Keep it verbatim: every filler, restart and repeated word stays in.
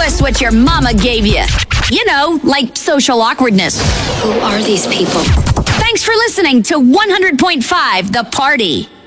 guess what your mama gave you. You know, like social awkwardness. Who are these people? Thanks for listening to one hundred point five The Party.